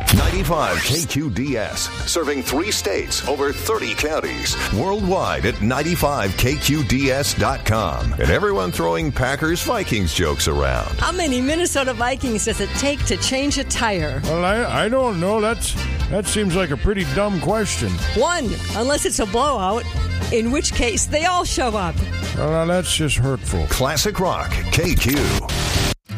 95 KQDS, serving 3 states, over 30 counties, worldwide at 95KQDS.com. And everyone throwing Packers-Vikings jokes around. How many Minnesota Vikings does it take to change a tire? Well, I don't know. That seems like a pretty dumb question. 1, unless it's a blowout, in which case they all show up. Well, that's just hurtful. Classic Rock, KQ.